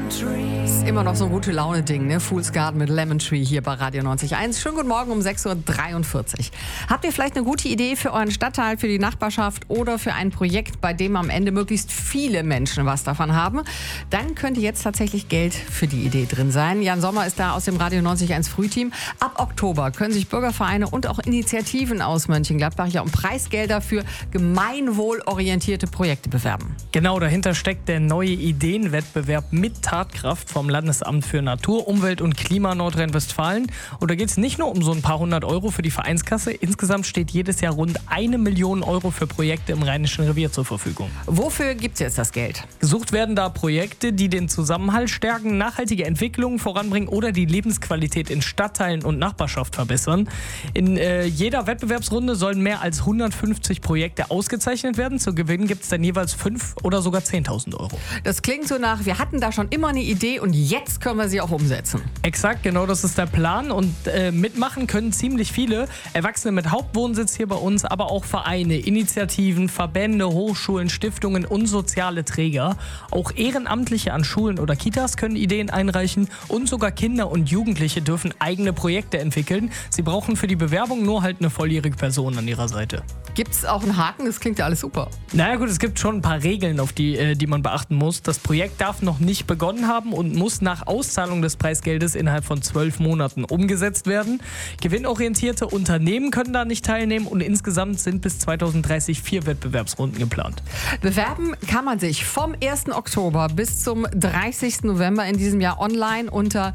Ist immer noch so ein gute Laune-Ding, ne? Fool's Garden mit Lemon Tree hier bei Radio 90.1. Schönen guten Morgen um 6.43 Uhr. Habt ihr vielleicht eine gute Idee für euren Stadtteil, für die Nachbarschaft oder für ein Projekt, bei dem am Ende möglichst viele Menschen was davon haben? Dann könnte jetzt tatsächlich Geld für die Idee drin sein. Jan Sommer ist da aus dem Radio 90.1 Frühteam. Ab Oktober können sich Bürgervereine und auch Initiativen aus Mönchengladbach ja um Preisgelder für gemeinwohlorientierte Projekte bewerben. Genau, dahinter steckt der neue Ideenwettbewerb mit Tatkraft vom Landesamt für Natur, Umwelt und Klima Nordrhein-Westfalen. Und da geht es nicht nur um so ein paar hundert Euro für die Vereinskasse. Insgesamt steht jedes Jahr rund 1 Million Euro für Projekte im Rheinischen Revier zur Verfügung. Wofür gibt es jetzt das Geld? Gesucht werden da Projekte, die den Zusammenhalt stärken, nachhaltige Entwicklungen voranbringen oder die Lebensqualität in Stadtteilen und Nachbarschaft verbessern. In jeder Wettbewerbsrunde sollen mehr als 150 Projekte ausgezeichnet werden. Zu gewinnen gibt es dann jeweils 5.000 oder sogar 10.000 Euro. Das klingt so nach, wir hatten da schon immer eine Idee und jetzt können wir sie auch umsetzen. Exakt, genau, das ist der Plan. Und mitmachen können ziemlich viele. Erwachsene mit Hauptwohnsitz hier bei uns, aber auch Vereine, Initiativen, Verbände, Hochschulen, Stiftungen und soziale Träger. Auch Ehrenamtliche an Schulen oder Kitas können Ideen einreichen und sogar Kinder und Jugendliche dürfen eigene Projekte entwickeln. Sie brauchen für die Bewerbung nur halt eine volljährige Person an ihrer Seite. Gibt es auch einen Haken? Das klingt ja alles super. Naja gut, es gibt schon ein paar Regeln, auf die man beachten muss. Das Projekt darf noch nicht begonnen haben und muss nach Auszahlung des Preisgeldes innerhalb von 12 Monaten umgesetzt werden. Gewinnorientierte Unternehmen können da nicht teilnehmen und insgesamt sind bis 2030 4 Wettbewerbsrunden geplant. Bewerben kann man sich vom 1. Oktober bis zum 30. November in diesem Jahr online unter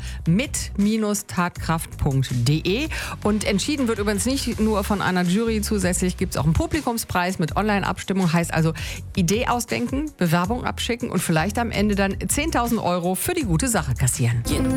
mit-tatkraft.de. Und entschieden wird übrigens nicht nur von einer Jury. Zusätzlich gibt es auch einen Publikumspreis mit Online-Abstimmung. Heißt also Idee ausdenken, Bewerbung abschicken und vielleicht am Ende dann 10.000 Euro für die gute Sache kassieren.